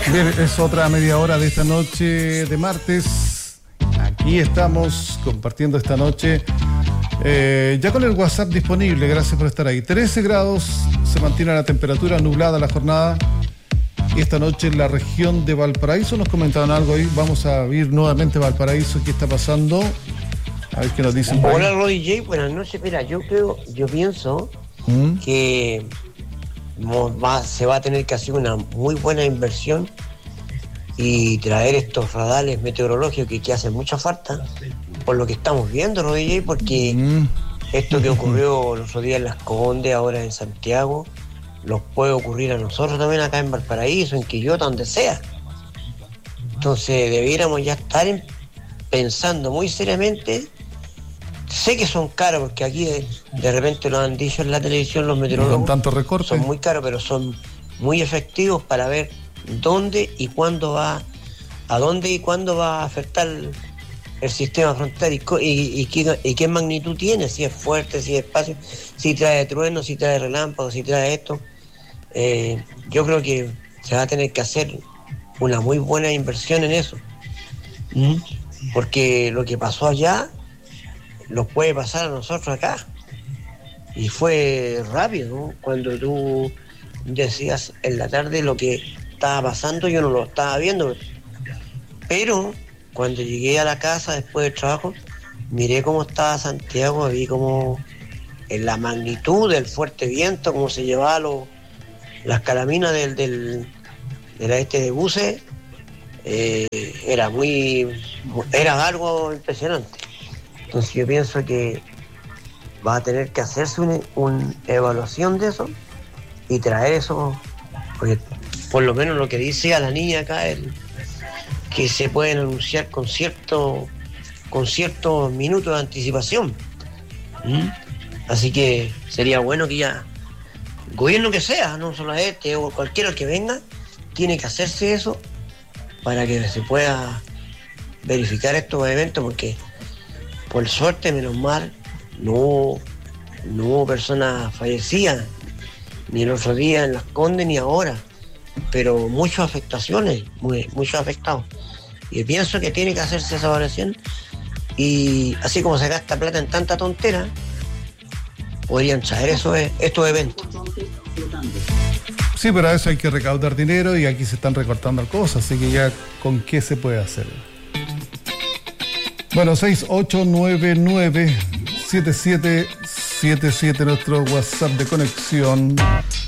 Bien, es otra media hora de esta noche de martes. Aquí estamos compartiendo esta noche. Ya con el WhatsApp disponible, gracias por estar ahí. 13 grados, se mantiene la temperatura, nublada la jornada. Y esta noche en la región de Valparaíso nos comentaban algo ahí. Vamos a ir nuevamente a Valparaíso. ¿Qué está pasando? A ver qué nos dicen. Hola, Roddy J. Buenas noches. Mira, yo pienso que se va a tener que hacer una muy buena inversión y traer estos radares meteorológicos que hacen mucha falta por lo que estamos viendo, Roddy J, porque esto que ocurrió los otros días en Las Condes, ahora en Santiago, nos puede ocurrir a nosotros también acá en Valparaíso, en Quillota, donde sea. Entonces debiéramos ya estar pensando muy seriamente. Sé que son caros, porque aquí de repente lo han dicho en la televisión los meteorólogos. Con tanto recorte. Son muy caros, pero son muy efectivos para ver dónde y cuándo va a afectar el sistema frontal y qué magnitud tiene, si es fuerte, si es espacio, si trae truenos, si trae relámpagos, si trae esto. Yo creo que se va a tener que hacer una muy buena inversión en eso. Porque lo que pasó allá lo puede pasar a nosotros acá. Y fue rápido, ¿no? Cuando tú decías en la tarde lo que estaba pasando, yo no lo estaba viendo. Pero cuando llegué a la casa después del trabajo, miré cómo estaba Santiago, vi como en la magnitud del fuerte viento, cómo se llevaba las calaminas de buses, era algo impresionante. Entonces yo pienso que va a tener que hacerse una evaluación de eso y traer eso, porque por lo menos lo que dice a la niña acá es que se pueden anunciar con ciertos minutos de anticipación. Así que sería bueno que ya el gobierno que sea, no solo este o cualquiera que venga, tiene que hacerse eso para que se pueda verificar estos eventos, porque por suerte, menos mal, no hubo personas fallecidas, ni el otro día en Las Condes ni ahora, pero muchas afectaciones, muchos afectados. Y pienso que tiene que hacerse esa evaluación, y así como se gasta plata en tanta tontera, podrían traer estos eventos. Sí, pero a eso hay que recaudar dinero y aquí se están recortando cosas, así que ya con qué se puede hacer. Bueno, 6899-7777, nuestro WhatsApp de conexión.